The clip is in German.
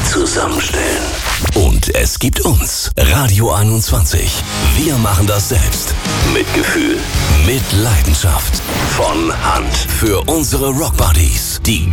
zusammenstellen. Und es gibt uns, Radio 21. Wir machen das selbst. Mit Gefühl, mit Leidenschaft. Von Hand. Für unsere Rockbuddies, die